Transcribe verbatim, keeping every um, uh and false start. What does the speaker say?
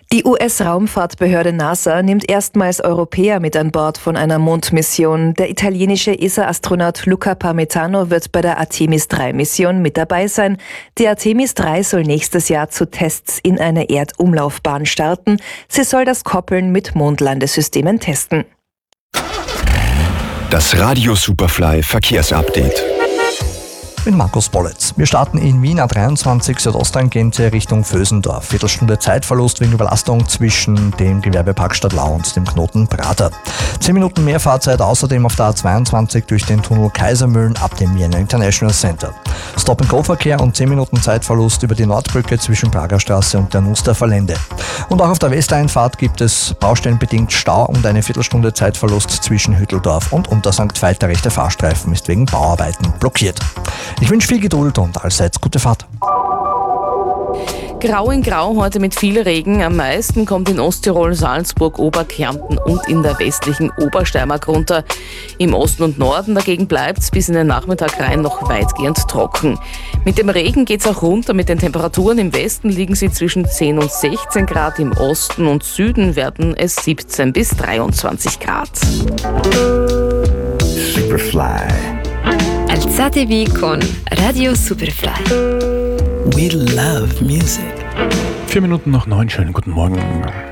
Die U S-Raumfahrtbehörde NASA nimmt erstmals Europäer mit an Bord von einer Mondmission. Der italienische E S A-Astronaut Luca Parmitano wird bei der Artemis drei Mission mit dabei sein. Die Artemis drei soll nächstes Jahr zu Tests in eine Erdumlaufbahn starten. Sie soll das Koppeln mit Mondlandesystemen testen. Das Radio Superfly Verkehrsupdate. Ich bin Markus Bollitz. Wir starten in Wien A dreiundzwanzig Südosttangente Richtung Vösendorf. Viertelstunde Zeitverlust wegen Überlastung zwischen dem Gewerbepark Stadtlau und dem Knoten Prater. Zehn Minuten mehr Fahrzeit außerdem auf der A zweiundzwanzig durch den Tunnel Kaisermühlen ab dem Vienna International Center. Stop-and-Go-Verkehr und zehn Minuten Zeitverlust über die Nordbrücke zwischen Prager Straße und der Nuster Lände. Und auch auf der Westeinfahrt gibt es baustellenbedingt Stau und eine Viertelstunde Zeitverlust zwischen Hütteldorf und Untersankt Veit. Der rechte Fahrstreifen ist wegen Bauarbeiten blockiert. Ich wünsche viel Geduld und allseits gute Fahrt. Grau in Grau heute mit viel Regen. Am meisten kommt in Osttirol, Salzburg, Oberkärnten und in der westlichen Obersteiermark runter. Im Osten und Norden dagegen bleibt es bis in den Nachmittag rein noch weitgehend trocken. Mit dem Regen geht es auch runter. Mit den Temperaturen im Westen liegen sie zwischen zehn und sechzehn Grad. Im Osten und Süden werden es siebzehn bis dreiundzwanzig Grad. Superfly. Alzatevi con Radio Superfly. We love music. Vier Minuten nach neun, schönen guten Morgen.